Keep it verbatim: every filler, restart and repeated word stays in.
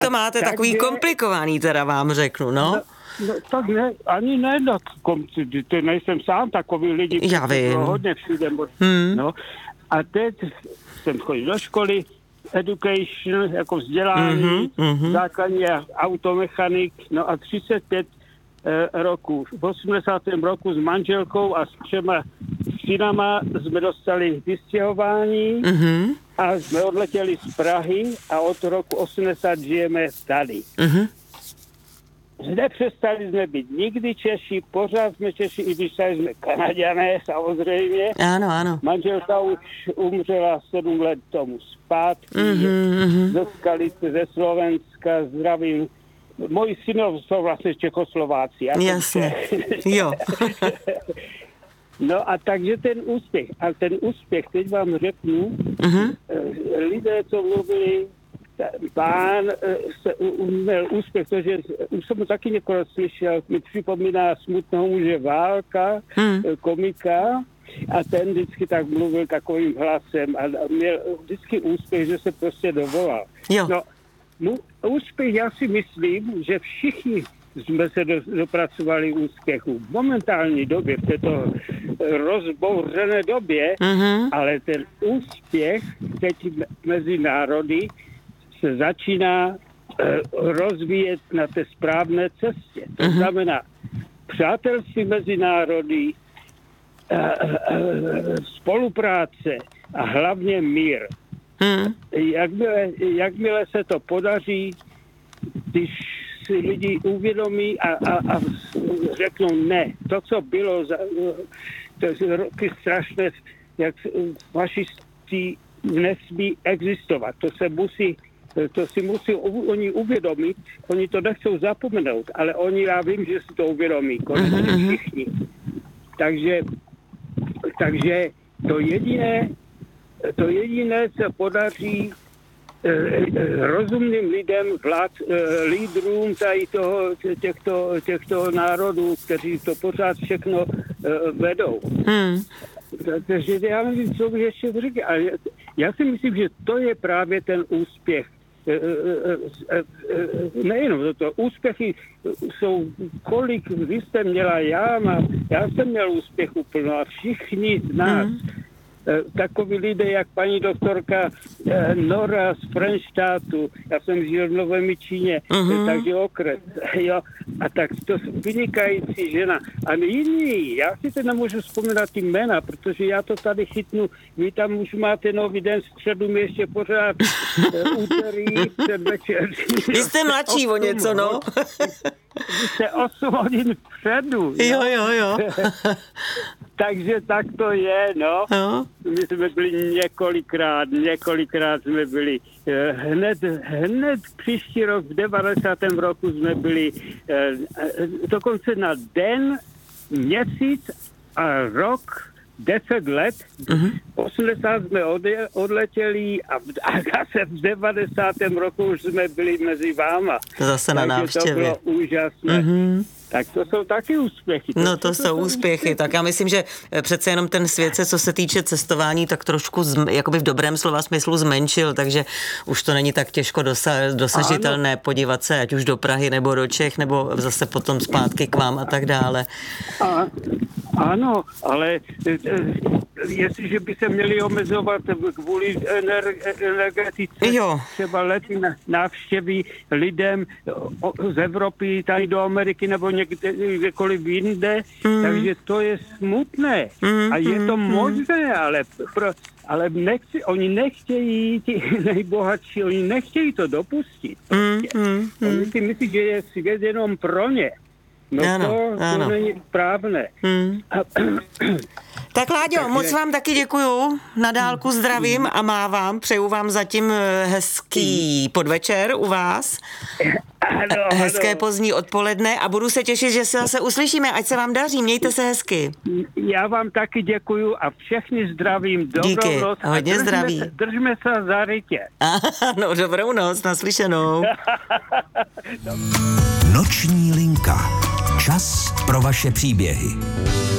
to máte tak takový je, komplikovaný, teda vám řeknu, no. no No, tak ne, ani ne, no, to nejsem sám takový lidi. Já vím. Hodně všude. Hmm. No. A teď jsem chodil do školy, education, jako vzdělání, mm-hmm. základní automechanik, no a třicet pět eh, roku. V osmdesátém roku s manželkou a s třema synama jsme dostali vystěhování mm-hmm. a jsme odletěli z Prahy a od roku osmdesát žijeme tady. Mm-hmm. Nepřestali jsme být nikdy Češi, pořád jsme Češi, i když jsme Kanaďané, samozřejmě. Ano, ano. Manželka už umřela sedm let tomu zpátky, mm-hmm. ze Skalice, ze Slovenska, zdravím. Moji synové jsou vlastně Čechoslováci. Jasně, jo. No a takže ten úspěch, a ten úspěch, teď vám řeknu, mm-hmm. lidé, co mluvili, pán se měl úspěch, protože už jsem taky někoho slyšel, mi připomíná Smutného muže Válka, hmm. komika, a ten vždycky tak mluvil takovým hlasem a měl vždycky úspěch, že se prostě dovolal. Jo. No, no, úspěch, já si myslím, že všichni jsme se do, dopracovali úspěchu. V momentální době, v této rozbouřené době, mm-hmm. ale ten úspěch teď mezi národy se začíná uh, rozvíjet na té správné cestě. To uh-huh. znamená přátelství mezi národy, uh, uh, spolupráce a hlavně mír. Uh-huh. Jakmile, jakmile se to podaří, když si lidi uvědomí a, a, a řeknou ne. To, co bylo za to roky strašné, jak fašisti nesmí existovat. To se musí To si musí oni uvědomit, oni to nechcou zapomenout, ale oni, já vím, že si to uvědomí, konečně všichni. Takže, takže to jediné, to jediné se podaří eh, rozumným lidem, vlád, eh, lídrům tady toho, těchto, těchto národů, kteří to pořád všechno eh, vedou. Hmm. Takže já nevím, co bych ještě řekl, ale já si myslím, že to je právě ten úspěch. Nejenom to, úspěchy jsou, kolik vy jste měla, já mám, já jsem měl úspěchu plno a všichni z nás, mm. takoví lidé, jak paní doktorka Nora z Frenštátu, já jsem žil v Novém Jičíně, mm-hmm. takže okres, jo, a tak to jsou vynikající žena. A jiní, já si to nemůžu vzpomínat ty jména, protože já to tady chytnu, vy tam už máte nový den, středu mi ještě pořád úterý, předvečer. Vy jste mladší o něco, no. Vy jste osm hodin vpředu. Jo, jo, jo. Takže tak to je, no. no. My jsme byli několikrát, několikrát jsme byli. Hned, hned příští rok, v devadesátém roku jsme byli dokonce na den, měsíc a rok, deset let. Uh-huh. osmdesát jsme odje, odletěli a, a zase v devadesátém roku už jsme byli mezi váma. Zase na návštěvě. To bylo úžasné. Uh-huh. Tak to jsou taky úspěchy. No to, to jsou úspěchy. úspěchy. Tak já myslím, že přece jenom ten svět se, co se týče cestování, tak trošku zm, jakoby v dobrém slova smyslu zmenšil, takže už to není tak těžko dosa, dosažitelné ano. podívat se ať už do Prahy nebo do Čech, nebo zase potom zpátky k vám a tak dále. A, ano, ale jestliže by se měli omezovat kvůli energetice, jo. třeba lety návštěvy lidem z Evropy tady do Ameriky nebo kdekoliv jinde, mm. takže to je smutné. Mm, a je to mm, možné, ale, pro, ale nechci, oni nechtějí, ti nejbohatší, oni nechtějí to dopustit. Prostě. Mm, mm, oni si myslí, že je svět jenom pro ně. No ano, to, ano. to není správné. Hmm. Tak Láďo, moc vám taky děkuju, na dálku zdravím a mávám, přeju vám zatím hezký podvečer u vás, ano, hezké ano. pozdní odpoledne a budu se těšit, že se zase uslyšíme, ať se vám daří, mějte se hezky. Já vám taky děkuju a všechny zdravím, dobrou Díky, noc. hodně držme zdraví. Se, držme se za rytě. No, dobrou noc, naslyšenou. Noční linka. Čas pro vaše příběhy.